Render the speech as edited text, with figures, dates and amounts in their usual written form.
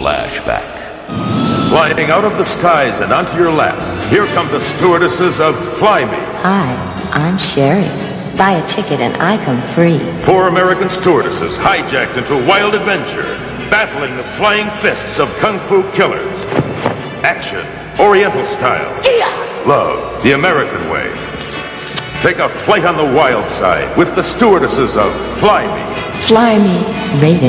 flashback. Flying out of the skies and onto your lap, here come the stewardesses of Fly Me. Hi, I'm Sherry. Buy a ticket and I come free. 4 American stewardesses hijacked into wild adventure, battling the flying fists of kung fu killers. Action, Oriental style. Love, the American way. Take a flight on the wild side with the stewardesses of Fly Me. Fly Me. Rated